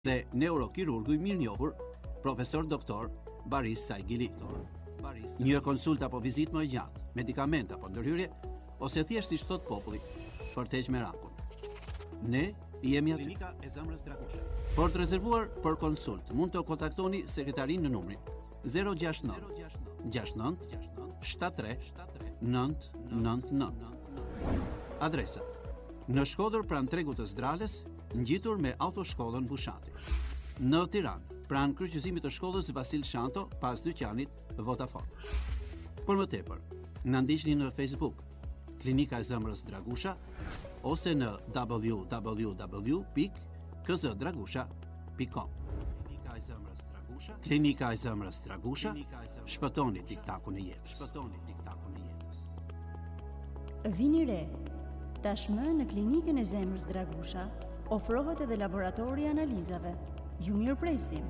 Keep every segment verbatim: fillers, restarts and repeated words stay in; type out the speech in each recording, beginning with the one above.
dhe neurokirurgu i mirënjohur, profesor doktor Baris Saigili. Një konsult apo vizitë më e gjatë, medikament apo ndërhyrje, ose thjesht siç thot populli, për të heqë merakun. Ne jemi aty. Klinika e Zemrës Dragusha. Por të rezervuar për konsult, mund të kontaktoni sekretarin në numrin zero gjasht nëntë gjasht nëntë shtatëdhjetë tre nëntë nëntë nëntë. Adresa: në Shkodër pranë tregut të Zdrales, ngjitur me autoshkollën Bushati. Në Tiranë, pranë kryqëzimit të shkollës Vasil Shanto, pas dyqanit Vodafone. Por më tepër, na ndiqni në Facebook, Klinika e Zemrës Dragusha, ose në w w w pikë k z dragusha pikë com. Klinika e Zemrës Dragusha, Klinika e Zemrës Dragusha, shpëtoni tiktakun e jetës. Shpëtoni tiktakun e jetës. Vini re, tashmë në Klinikën e Zemrës Dragusha, ofrohet edhe laboratori i analizave. Ju mirëpresim.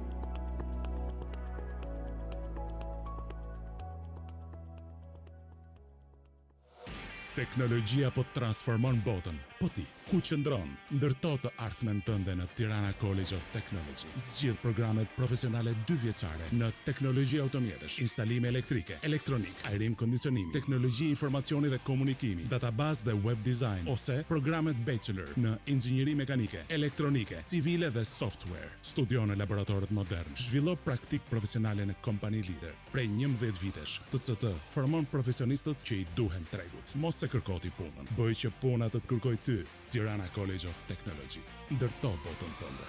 Teknologjia po transformon botën. Po ti, ku qëndron? Ndërto të ardhmen tënde në Tirana College of Technology. Zgjidh programet profesionale dy vjeçare në teknologji automjetësh, instalime elektrike, elektronik, ajrim kondicionim, teknologji informacioni dhe komunikimi, database dhe web design, ose programet bachelor në inxhinieri mekanike, elektronike, civile dhe software. Studio në laboratorët modern. Zhvillo praktik profesionale në kompani lider. Prej njëmbëdhjetë vitesh, T C T formon profesionistët që i duhen tregut. Mos se kërkoti punën. Bëj që puna të të kërkoj ty. Tirana College of Technology. Ndërto botën tënde.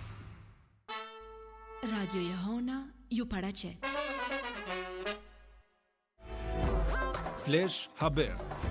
Radio Jehona ju paraqet. Flash Haber.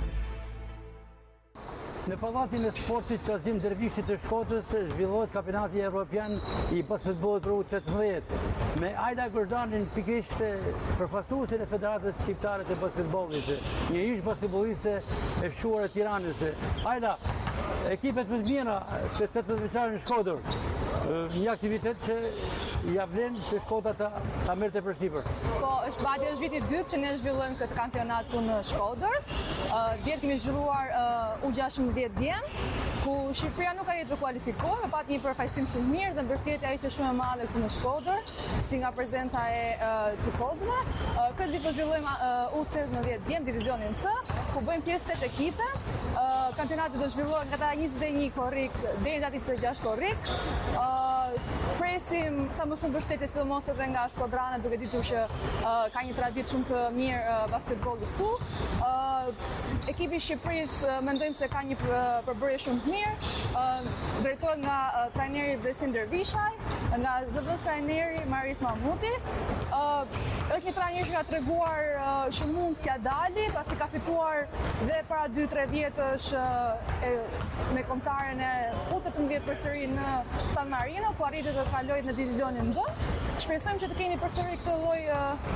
Në pallatin e sportit Qazim Dervishit të Shkodrës zhvillohet kampionati evropian i basketbollit për U tetëmbëdhjetë, me Ajla Gërdanin pikërisht përfaqësuesin e Federatës Shqiptare të Basketbollit, një ish basketbolliste e fshuar e Tiranës. Ajla, ekipet më të mira të tetëmbëdhjetë vjeçare në Shkodër, një aktivitet që ja vlen që Shkodra ta, ta merrte përsipër. Po, është badje është viti i dytë që ne zhvillojmë këtë kampionat këtu në Shkodër. Uh, Djetë kemi zhvilluar uh, U gjashtëmbëdhjetë djem, ku Shqipëria nuk ka jetë të kualifikuar, me pat një përfaqësim shumë mirë dhe mbështetja ishte shumë e madhe këtu në Shkodër, si nga prezenta e uh, tifozëve. Uh, këtë ditë po zhvillojmë uh, U tetëmbëdhjetë djem divizionin C, ku bëjmë pjesë tetë ekipe. Uh, kampionati do zhvillohet nga ta njëzet e një korrik deri në njëzet e gjashtë korrik. Uh, presim sa më shumë mbështetje sidomos edhe nga shkodranët, duke ditur që uh, ka një traditë shumë të mirë uh, basketbolli këtu. Uh, ekipi i Shqipërisë uh, mendojmë se ka një përbërje shumë të mirë. Uh, drejtohet nga uh, trajneri Besim Dervishaj, nga zëvendës trajneri Maris Mahmuti. Uh, është një trajner që ka treguar uh, që mund t'ja dali, pasi ka fituar dhe para dy tre vjetësh uh, e, me kombëtaren e U tetëmbëdhjetë përsëri në San Marino, ku arriti të kalojë në divizionin B. Shpresojmë që të kemi përsëri këtë lloj uh,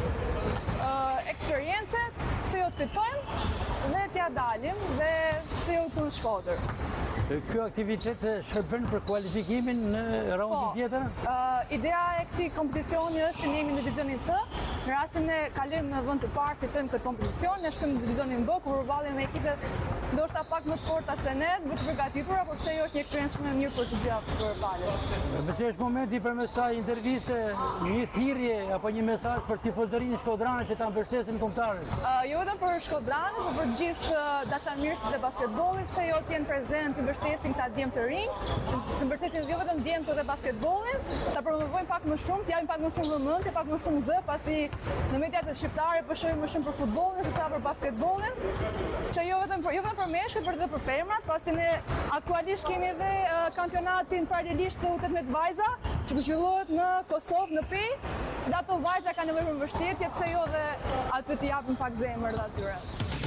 uh, eksperiencë, se jo të fitojmë dhe t'ja dalim dhe pse jo këtu në Shkodër. Ky aktivitet shërben për kualifikimin në raundin tjetër? Po, uh, ideja e këtij kompeticioni është që ne jemi në divizionin C. Në rastin e kalojmë në vend të parë, fitojmë këtë kompeticion, ne shkojmë në divizionin B, ku përballemi me ekipet ndoshta pak më të forta se ne, më të përgatitura, por pse jo është një eksperiencë shumë e mirë për të gjithë përballje. Me që është momenti përmes kësaj interviste një thirrje apo një mesazh për tifozërinë shkodrane që ta mbështesin kombëtarët? Uh, jo vetëm për shkodranët, por për të gjithë uh, dashamirësit e basketbollit, se jo të jenë prezent, të mbështesin këta djem të rinj, të mbështesin jo vetëm djem të basketbollin, ta promovojnë pak më shumë, të japin pak më shumë vëmendje, pak më shumë zë, pasi në mediat shqiptare po shohim më shumë për futbollin se sa për basketbollin. Se jo vetëm për jo vetëm për meshkujt, por edhe për femrat, pasi ne aktualisht kemi edhe uh, kampionatin paralelisht të U tetëmbëdhjetë vajza, që po zhvillohet në Kosovë, në Pi. Dhe ato vajza kanë nevojë për mbështetje, pse jo dhe aty të japin pak zemër dhe atyre.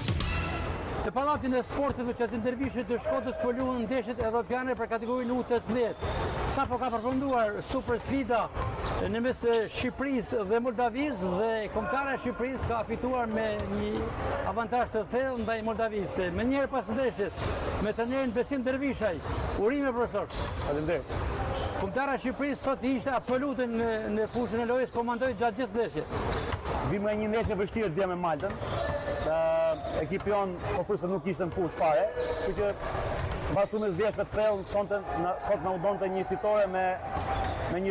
Të pallatin e sportit të Qazim Dervishit të Shkodrës po luhen ndeshjet evropiane për kategorinë U tetëmbëdhjetë. Sapo ka përfunduar supersfida në mes Shqipërisë dhe Moldavisë dhe kombëtara e Shqipërisë ka fituar me një avantazh të thellë ndaj Moldavisë. Më njëherë pas ndeshjes me trajnerin Besim Dervishaj. Urime profesor. Faleminderit. Kombëtara e Shqipërisë sot ishte absolute në, në fushën e lojës, komandoi gjatë gjithë ndeshjes. Vim nga një ndeshje vështirë dje me Maltën. Uh, ekipi jon po kurse nuk ishte në fushë fare, kështu që mbas me zdeshme të thellë, sonte sot na u donte një fitore me